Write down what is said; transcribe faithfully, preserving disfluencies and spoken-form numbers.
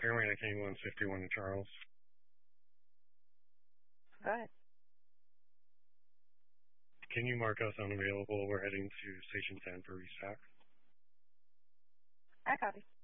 Paramedic ambulance fifty-one to Charles. Go ahead. Can you mark us unavailable? We're heading to Station ten for restock. I copy.